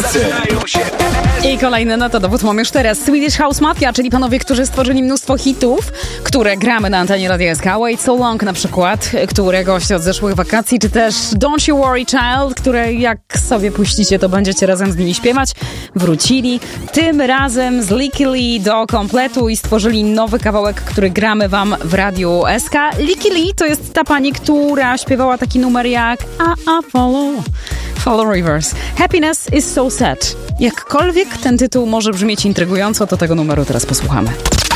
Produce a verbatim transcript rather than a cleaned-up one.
I kolejny no to dowód mam już teraz. Swedish House Mafia, czyli panowie, którzy stworzyli mnóstwo hitów, które gramy na antenie Radia S K. Wait So Long na przykład, któregoś od zeszłych wakacji, czy też Don't You Worry Child, które jak sobie puścicie, to będziecie razem z nimi śpiewać. Wrócili tym razem z Licky Lee do kompletu i stworzyli nowy kawałek, który gramy wam w Radiu S K. Licky Lee to jest ta pani, która śpiewała taki numer jak A A Follow Follow Rivers. Happiness is so sad. Jakkolwiek ten tytuł może brzmieć intrygująco, to tego numeru teraz posłuchamy.